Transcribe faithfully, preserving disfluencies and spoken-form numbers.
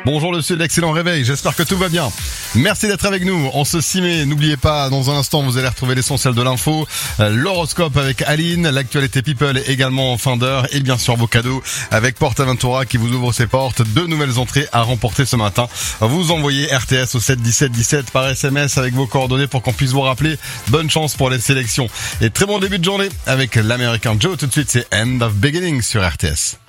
Bonjour le Sud, excellent réveil, j'espère que tout va bien. Merci d'être avec nous, on se s'y met, n'oubliez pas, dans un instant vous allez retrouver l'essentiel de l'info, euh, l'horoscope avec Aline, l'actualité people également en fin d'heure et bien sûr vos cadeaux avec PortAventura qui vous ouvre ses portes, deux nouvelles entrées à remporter ce matin. Vous envoyez R T S au sept dix-sept dix-sept par S M S avec vos coordonnées pour qu'on puisse vous rappeler. Bonne chance pour les sélections et très bon début de journée avec l'américain Joe. Tout de suite c'est End of Beginning sur R T S.